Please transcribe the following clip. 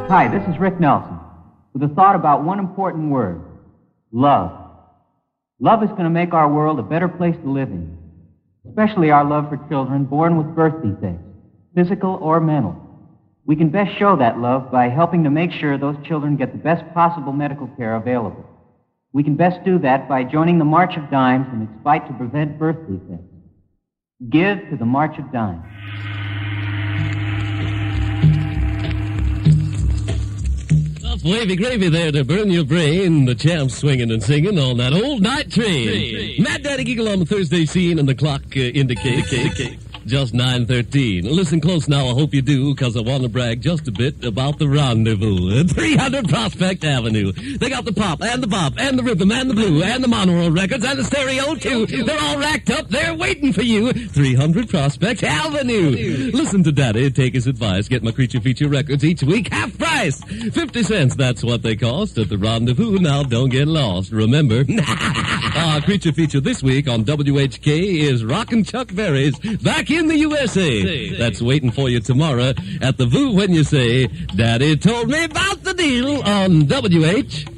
Hi, this is Rick Nelson with a thought about one important word, love. Love is going to make our world a better place to live in, especially our love for children born with birth defects, physical or mental. We can best show that love by helping to make sure those children get the best possible medical care available. We can best do that by joining the March of Dimes in its fight to prevent birth defects. Give to the March of Dimes. Wavy gravy there to burn your brain. The champs swinging and singing on that old night train. Mad Daddy Eagle on the Thursday scene, and the clock indicates just 9:13. Listen close now, I hope you do, because I want to brag just a bit about the Rendezvous at 300 Prospect Avenue. They got the pop and the bop and the rhythm and the blue and the monorail records and the stereo too. They're all racked up, they're waiting for you. 300 Prospect Avenue. Listen to Daddy, take his advice, get my Creature Feature records each week, half price. 50 cents, that's what they cost at the Rendezvous. Now don't get lost, remember. Our Creature Feature this week on WHK is Rockin' Chuck Berry's Back in the USA. That's waiting for you tomorrow at the Voo when you say, Daddy told me about the deal on WHK.